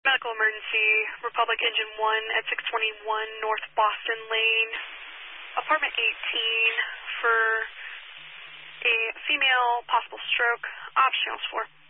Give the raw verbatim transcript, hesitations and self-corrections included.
Medical emergency, Republic Engine one at six twenty-one North Boston Lane, apartment eighteen for a female, possible stroke, optional for.